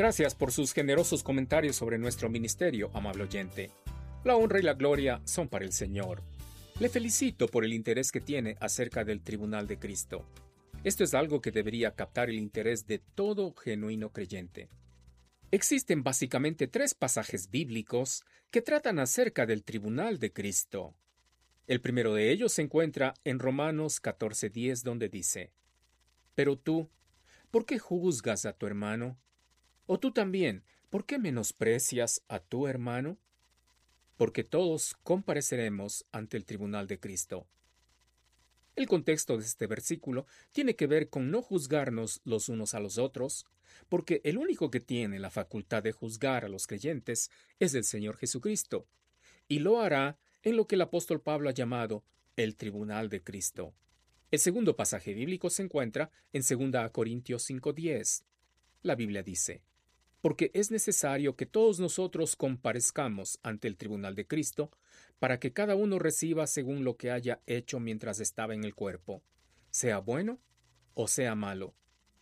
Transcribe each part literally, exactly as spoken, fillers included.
Gracias por sus generosos comentarios sobre nuestro ministerio, amable oyente. La honra y la gloria son para el Señor. Le felicito por el interés que tiene acerca del tribunal de Cristo. Esto es algo que debería captar el interés de todo genuino creyente. Existen básicamente tres pasajes bíblicos que tratan acerca del tribunal de Cristo. El primero de ellos se encuentra en Romanos catorce diez, donde dice: Pero tú, ¿por qué juzgas a tu hermano? ¿O tú también, por qué menosprecias a tu hermano? Porque todos compareceremos ante el tribunal de Cristo. El contexto de este versículo tiene que ver con no juzgarnos los unos a los otros, porque el único que tiene la facultad de juzgar a los creyentes es el Señor Jesucristo, y lo hará en lo que el apóstol Pablo ha llamado el tribunal de Cristo. El segundo pasaje bíblico se encuentra en segunda Corintios cinco diez. La Biblia dice: Porque es necesario que todos nosotros comparezcamos ante el tribunal de Cristo, para que cada uno reciba según lo que haya hecho mientras estaba en el cuerpo, sea bueno o sea malo.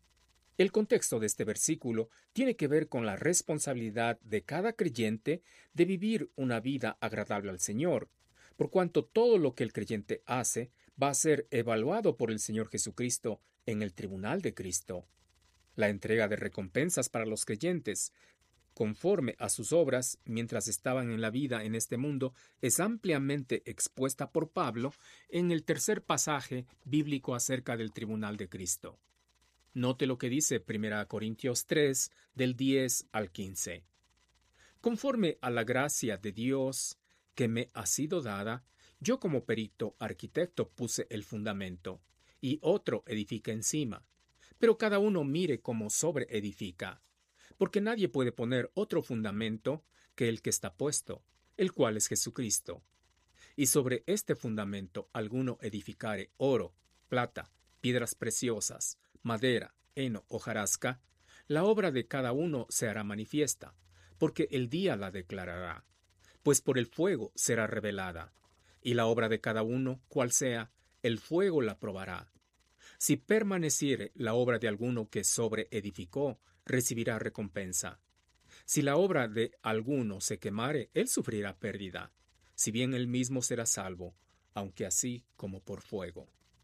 El contexto de este versículo tiene que ver con la responsabilidad de cada creyente de vivir una vida agradable al Señor, por cuanto todo lo que el creyente hace va a ser evaluado por el Señor Jesucristo en el tribunal de Cristo. La entrega de recompensas para los creyentes, conforme a sus obras mientras estaban en la vida en este mundo, es ampliamente expuesta por Pablo en el tercer pasaje bíblico acerca del tribunal de Cristo. Note lo que dice primera Corintios tres, del diez al quince. Conforme a la gracia de Dios que me ha sido dada, yo como perito arquitecto puse el fundamento, y otro edifica encima. Pero cada uno mire cómo sobreedifica, porque nadie puede poner otro fundamento que el que está puesto, el cual es Jesucristo. Y sobre este fundamento alguno edificare oro, plata, piedras preciosas, madera, heno, hojarasca, la obra de cada uno se hará manifiesta, porque el día la declarará, pues por el fuego será revelada, y la obra de cada uno, cual sea, el fuego la probará. Si permaneciere la obra de alguno que sobreedificó, recibirá recompensa. Si la obra de alguno se quemare, él sufrirá pérdida, si bien él mismo será salvo, aunque así como por fuego.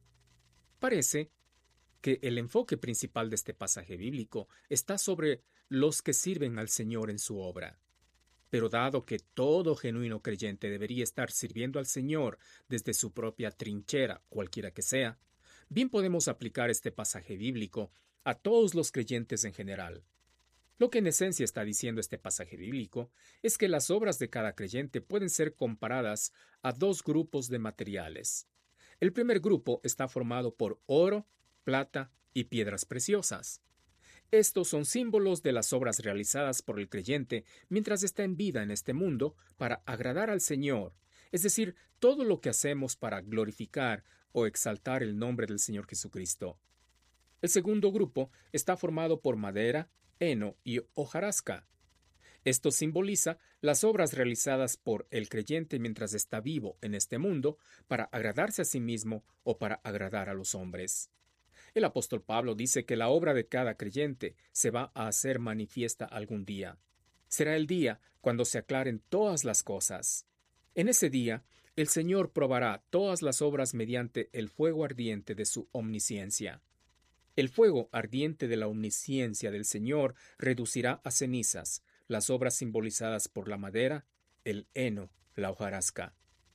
Parece que el enfoque principal de este pasaje bíblico está sobre los que sirven al Señor en su obra. Pero dado que todo genuino creyente debería estar sirviendo al Señor desde su propia trinchera, cualquiera que sea, bien podemos aplicar este pasaje bíblico a todos los creyentes en general. Lo que en esencia está diciendo este pasaje bíblico es que las obras de cada creyente pueden ser comparadas a dos grupos de materiales. El primer grupo está formado por oro, plata y piedras preciosas. Estos son símbolos de las obras realizadas por el creyente mientras está en vida en este mundo para agradar al Señor, es decir, todo lo que hacemos para glorificar o exaltar el nombre del Señor Jesucristo. El segundo grupo está formado por madera, heno y hojarasca. Esto simboliza las obras realizadas por el creyente mientras está vivo en este mundo para agradarse a sí mismo o para agradar a los hombres. El apóstol Pablo dice que la obra de cada creyente se va a hacer manifiesta algún día. Será el día cuando se aclaren todas las cosas. En ese día, el Señor probará todas las obras mediante el fuego ardiente de su omnisciencia. El fuego ardiente de la omnisciencia del Señor reducirá a cenizas las obras simbolizadas por la madera, el heno, la hojarasca.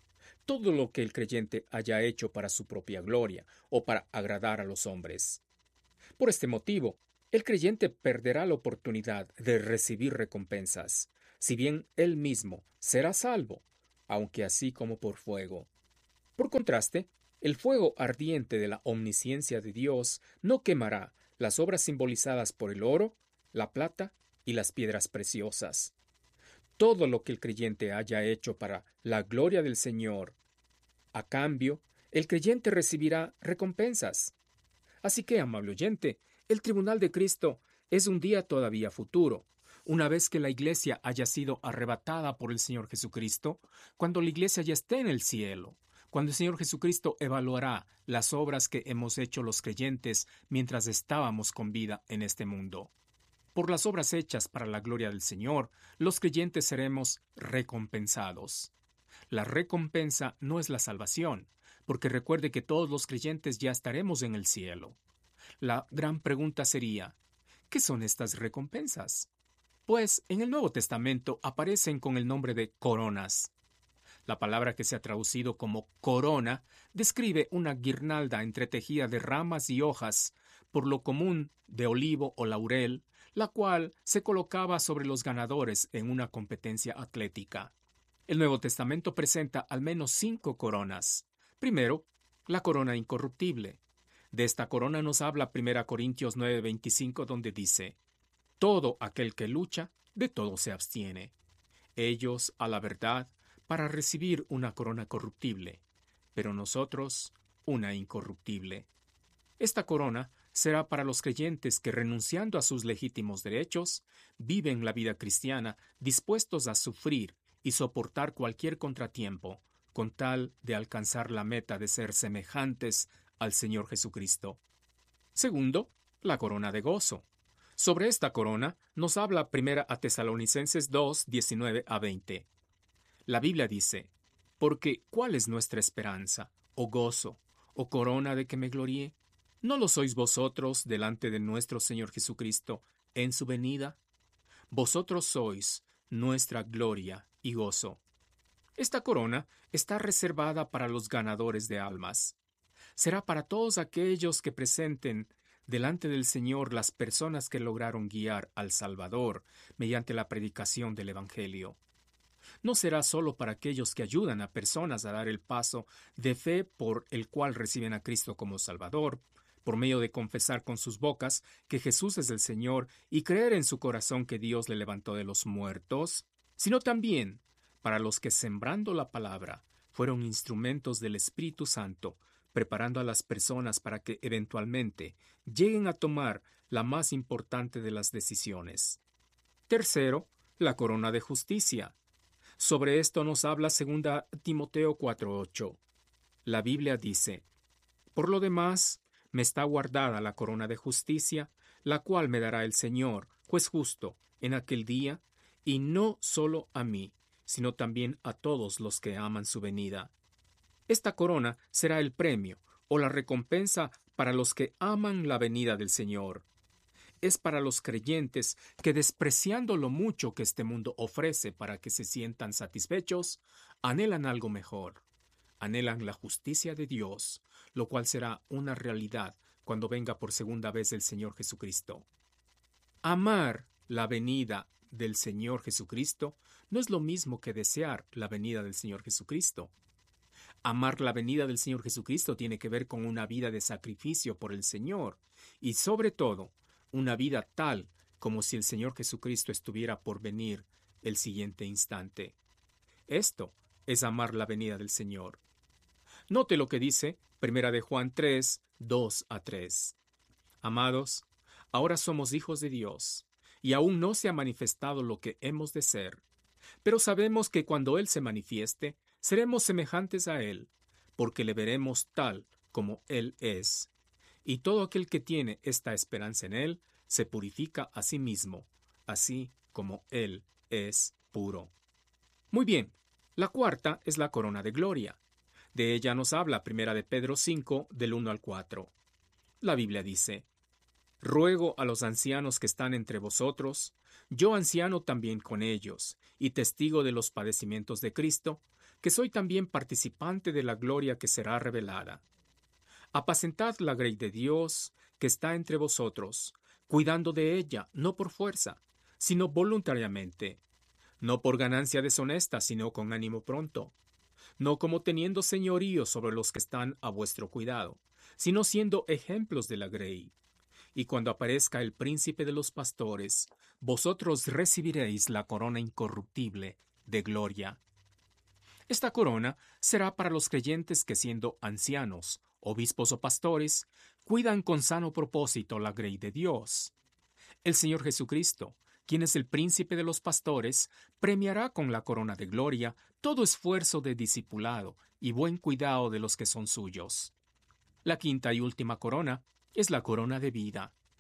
Todo lo que el creyente haya hecho para su propia gloria o para agradar a los hombres. Por este motivo, el creyente perderá la oportunidad de recibir recompensas, si bien él mismo será salvo, aunque así como por fuego. Por contraste, el fuego ardiente de la omnisciencia de Dios no quemará las obras simbolizadas por el oro, la plata y las piedras preciosas. Todo lo que el creyente haya hecho para la gloria del Señor, a cambio, el creyente recibirá recompensas. Así que, amable oyente, el tribunal de Cristo es un día todavía futuro, una vez que la iglesia haya sido arrebatada por el Señor Jesucristo, cuando la iglesia ya esté en el cielo, cuando el Señor Jesucristo evaluará las obras que hemos hecho los creyentes mientras estábamos con vida en este mundo. por las obras hechas para la gloria del Señor, los creyentes seremos recompensados. La recompensa no es la salvación, porque recuerde que todos los creyentes ya estaremos en el cielo. La gran pregunta sería, ¿qué son estas recompensas? Pues en el Nuevo Testamento aparecen con el nombre de coronas. La palabra que se ha traducido como corona describe una guirnalda entretejida de ramas y hojas, por lo común de olivo o laurel, la cual se colocaba sobre los ganadores en una competencia atlética. El Nuevo Testamento presenta al menos cinco coronas. Primero, la corona incorruptible. De esta corona nos habla primera Corintios nueve veinticinco, donde dice: todo aquel que lucha, de todo se abstiene. Ellos, a la verdad, para recibir una corona corruptible, pero nosotros una incorruptible. Esta corona será para los creyentes que, renunciando a sus legítimos derechos, viven la vida cristiana dispuestos a sufrir y soportar cualquier contratiempo, con tal de alcanzar la meta de ser semejantes al Señor Jesucristo. Segundo, la corona de gozo. Sobre esta corona nos habla primera a Tesalonicenses dos, diecinueve a veinte. La Biblia dice: porque ¿cuál es nuestra esperanza, o gozo, o corona de que me gloríe? ¿No lo sois vosotros delante de nuestro Señor Jesucristo en su venida? Vosotros sois nuestra gloria y gozo. Esta corona está reservada para los ganadores de almas. Será para todos aquellos que presenten delante del Señor las personas que lograron guiar al Salvador mediante la predicación del Evangelio. No será solo para aquellos que ayudan a personas a dar el paso de fe por el cual reciben a Cristo como Salvador, por medio de confesar con sus bocas que Jesús es el Señor y creer en su corazón que Dios le levantó de los muertos, sino también para los que, sembrando la palabra, fueron instrumentos del Espíritu Santo, preparando a las personas para que eventualmente lleguen a tomar la más importante de las decisiones. Tercero, la corona de justicia. Sobre esto nos habla segunda Timoteo cuatro ocho. La Biblia dice: por lo demás, me está guardada la corona de justicia, la cual me dará el Señor, juez justo, en aquel día, y no solo a mí, sino también a todos los que aman su venida. Esta corona será el premio o la recompensa para los que aman la venida del Señor. Es para los creyentes que, despreciando lo mucho que este mundo ofrece para que se sientan satisfechos, anhelan algo mejor. Anhelan la justicia de Dios, lo cual será una realidad cuando venga por segunda vez el Señor Jesucristo. Amar la venida del Señor Jesucristo no es lo mismo que desear la venida del Señor Jesucristo. Amar la venida del Señor Jesucristo tiene que ver con una vida de sacrificio por el Señor y, sobre todo, una vida tal como si el Señor Jesucristo estuviera por venir el siguiente instante. Esto es amar la venida del Señor. Note lo que dice primera de Juan tres, dos a tres. Amados, ahora somos hijos de Dios, y aún no se ha manifestado lo que hemos de ser. Pero sabemos que cuando Él se manifieste, seremos semejantes a Él, porque le veremos tal como Él es. Y todo aquel que tiene esta esperanza en Él, se purifica a sí mismo, así como Él es puro. Muy bien, la cuarta es la corona de gloria. De ella nos habla primera de Pedro cinco, del uno al cuatro. La Biblia dice: ruego a los ancianos que están entre vosotros, yo anciano también con ellos, y testigo de los padecimientos de Cristo, que soy también participante de la gloria que será revelada. Apacentad la grey de Dios que está entre vosotros, cuidando de ella, no por fuerza, sino voluntariamente, no por ganancia deshonesta, sino con ánimo pronto, no como teniendo señorío sobre los que están a vuestro cuidado, sino siendo ejemplos de la grey. Y cuando aparezca el príncipe de los pastores, vosotros recibiréis la corona incorruptible de gloria. Esta corona será para los creyentes que, siendo ancianos, obispos o pastores, cuidan con sano propósito la grey de Dios. El Señor Jesucristo, quien es el príncipe de los pastores, premiará con la corona de gloria todo esfuerzo de discipulado y buen cuidado de los que son suyos. La quinta y última corona es la corona de vida.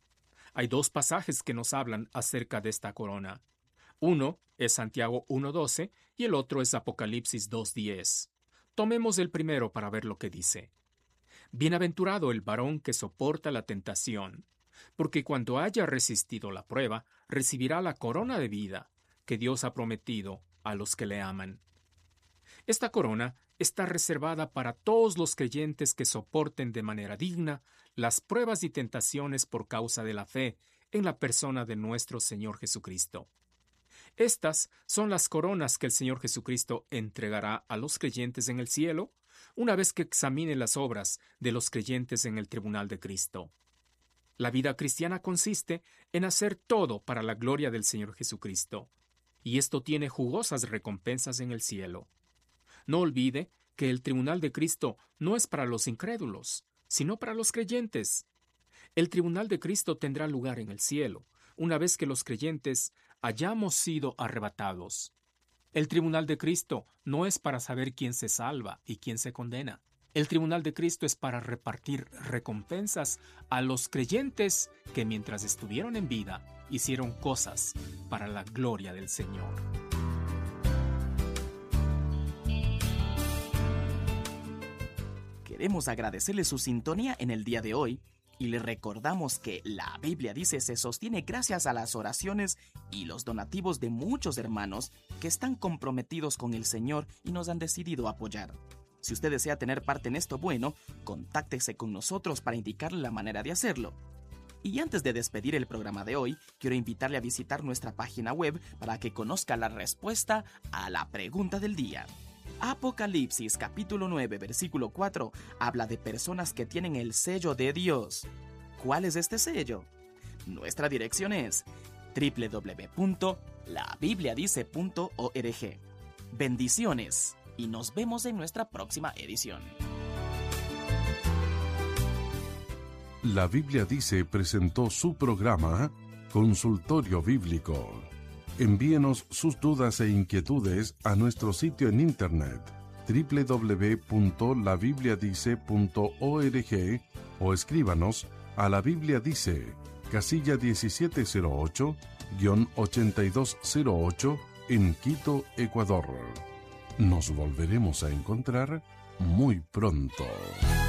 Hay dos pasajes que nos hablan acerca de esta corona. Uno es Santiago uno doce y el otro es Apocalipsis dos diez. Tomemos el primero para ver lo que dice. Bienaventurado el varón que soporta la tentación, porque cuando haya resistido la prueba, recibirá la corona de vida que Dios ha prometido a los que le aman. Esta corona está reservada para todos los creyentes que soporten de manera digna las pruebas y tentaciones por causa de la fe en la persona de nuestro Señor Jesucristo. Estas son las coronas que el Señor Jesucristo entregará a los creyentes en el cielo una vez que examine las obras de los creyentes en el tribunal de Cristo. La vida cristiana consiste en hacer todo para la gloria del Señor Jesucristo, y esto tiene jugosas recompensas en el cielo. No olvide que el tribunal de Cristo no es para los incrédulos, sino para los creyentes. El tribunal de Cristo tendrá lugar en el cielo, una vez que los creyentes hayamos sido arrebatados. El tribunal de Cristo no es para saber quién se salva y quién se condena. El tribunal de Cristo es para repartir recompensas a los creyentes que mientras estuvieron en vida hicieron cosas para la gloria del Señor. Queremos agradecerle su sintonía en el día de hoy y le recordamos que la Biblia dice se sostiene gracias a las oraciones y los donativos de muchos hermanos que están comprometidos con el Señor y nos han decidido apoyar. Si usted desea tener parte en esto bueno, contáctese con nosotros para indicarle la manera de hacerlo. Y antes de despedir el programa de hoy, quiero invitarle a visitar nuestra página web para que conozca la respuesta a la pregunta del día. Apocalipsis capítulo nueve versículo cuatro habla de personas que tienen el sello de Dios. ¿Cuál es este sello? Nuestra dirección es doble u doble u doble u punto la biblia dice punto org. Bendiciones y nos vemos en nuestra próxima edición. La Biblia Dice presentó su programa Consultorio Bíblico. Envíenos sus dudas e inquietudes a nuestro sitio en internet doble u doble u doble u punto la biblia dice punto org o escríbanos a La Biblia Dice, casilla diecisiete cero ocho, ochenta y dos cero ocho en Quito, Ecuador. Nos volveremos a encontrar muy pronto.